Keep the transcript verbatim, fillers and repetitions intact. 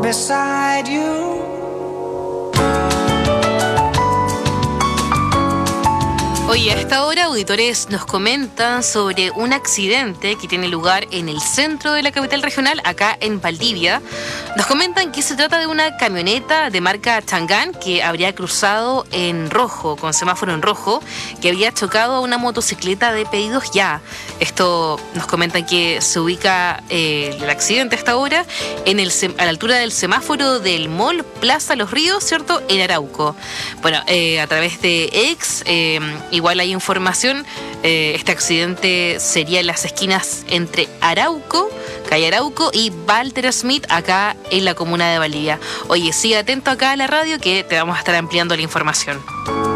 beside you. Oye, a esta hora auditores nos comentan sobre un accidente que tiene lugar en el centro de la capital regional, acá en Valdivia. Nos comentan que se trata de una camioneta de marca Chang'an que habría cruzado en rojo, con semáforo en rojo, que había chocado a una motocicleta de Pedidos Ya. Esto nos comentan que se ubica eh, el accidente a esta hora en el, a la altura del semáforo del Mall Plaza Los Ríos, ¿cierto?, en Arauco. Bueno, eh, a través de X, eh, igual hay información, eh, este accidente sería en las esquinas entre Arauco, calle Arauco, y Walter Smith, acá en la comuna de Valdivia. Oye, sigue atento acá a la radio que te vamos a estar ampliando la información.